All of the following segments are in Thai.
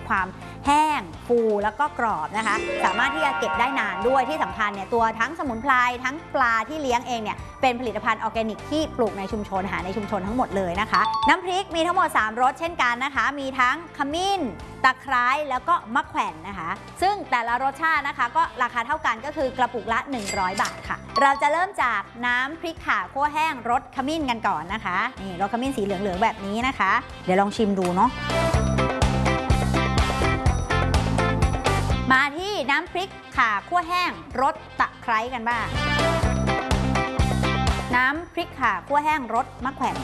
ความแห้งฟูแล้วก็กรอบนะคะสามารถที่จะเก็บได้นานด้วยที่สำคัญเนี่ยตัวทั้งสมุนไพรทั้งปลาที่เลี้ยงเองเนี่ยเป็นผลิตภัณฑ์ออร์แกนิกที่ปลูกในชุมชนหาในชุมชนทั้งหมดเลยนะคะน้ำพริกมีทั้งหมด3รสเช่นกันนะคะมีทั้งขมิ้นตะไคร้แล้วก็มะแขวนนะคะซึ่งแต่ละรสชาตินะคะก็ราคาเท่ากันก็คือกระปุกละ100 บาทค่ะเราจะเริ่มจากน้ำพริกข่าคั่วแห้งรสขมิ้นกันก่อนนะคะนี่รสขมิ้นสีเหลืองๆแบบนี้นะคะเดี๋ยวลองชิมดูเนาะมาที่น้ำพริกข่าคั่วแห้งรสตะไคร้กันบ้างน้ำพริกข่าคั่วแห้งรสมะแขวน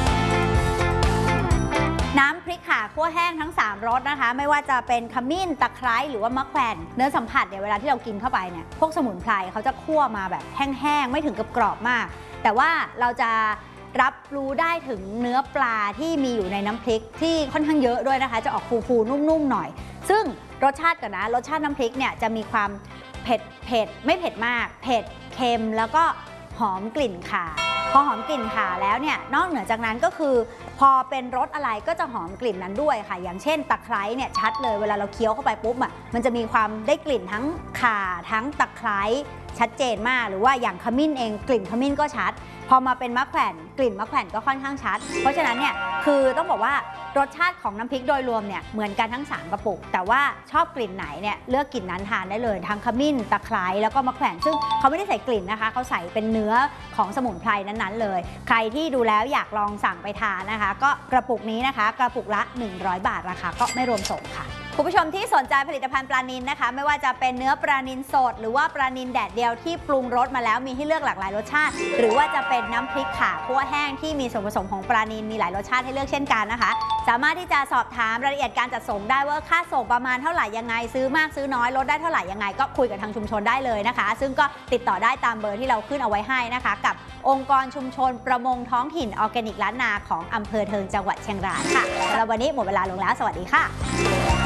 น้ำพริกข่าคั่วแห้งทั้ง3รสนะคะไม่ว่าจะเป็นขมิ้นตะไคร้หรือว่ามะแขวนเนื้อสัมผัสเนี่ยเวลาที่เรากินเข้าไปเนี่ยพวกสมุนไพรเขาจะคั่วมาแบบแห้งๆไม่ถึงกับกรอบมากแต่ว่าเราจะรับรู้ได้ถึงเนื้อปลาที่มีอยู่ในน้ำพริกที่ค่อนข้างเยอะด้วยนะคะจะออกฟูๆนุ่มๆหน่อยซึ่งรสชาติก่อนนะรสชาติน้ำพริกเนี่ยจะมีความเผ็ดไม่เผ็ดมากเผ็ดเค็มแล้วก็หอมกลิ่นข่าพอหอมกลิ่นข่าแล้วเนี่ยนอกเหนือจากนั้นก็คือพอเป็นรสอะไรก็จะหอมกลิ่นนั้นด้วยค่ะอย่างเช่นตะไคร้เนี่ยชัดเลยเวลาเราเคี้ยวเข้าไปปุ๊บอ่ะมันจะมีความได้กลิ่นทั้งข่าทั้งตะไคร้ชัดเจนมากหรือว่าอย่างขมิ้นเองกลิ่นขมิ้นก็ชัดพอมาเป็นมะแขวนกลิ่นมะแขวนก็ค่อนข้างชัดเพราะฉะนั้นเนี่ยคือต้องบอกว่ารสชาติของน้ำพริกโดยรวมเนี่ยเหมือนกันทั้ง3กระปุกแต่ว่าชอบกลิ่นไหนเนี่ยเลือกกลิ่นนั้นทานได้เลยทั้งขมิ้นตะไคร้แล้วก็มะแขวนซึ่งเขาไม่ได้ใส่กลิ่นนะคะเขาใส่เป็นเนื้อของสมุนไพรนั้นๆเลยใครที่ดูแล้วอยากลองสั่งไปทานนะคะก็กระปุกนี้นะคะกระปุกละ100 บาทราคาก็ไม่รวมส่งค่ะคุณผู้ชมที่สนใจผลิตภัณฑ์ปลานิลนะคะไม่ว่าจะเป็นเนื้อปลานิลสดหรือว่าปลานิลแดดเดียวที่ปรุงรสมาแล้วมีให้เลือกหลากหลายรสชาติหรือว่าจะเป็นน้ำพริกข่าคั่วแห้งที่มีส่วนผสมของปลานิลมีหลายรสชาติให้เลือกเช่นกันนะคะสามารถที่จะสอบถามรายละเอียดการจัดส่งได้ว่าค่าส่งประมาณเท่าไหร่ยังไงซื้อมากซื้อน้อยลดได้เท่าไหร่ยังไงก็คุยกับทางชุมชนได้เลยนะคะซึ่งก็ติดต่อได้ตามเบอร์ที่เราขึ้นเอาไว้ให้นะคะกับองค์กรชุมชนประมงท้องถิ่นออร์แกนิกล้านนาของอำเภอเทิงจังหวัดเชียงรายค่ะสำหรับวันนี้หมดเวลาลงแล้วสวัสดีค่ะ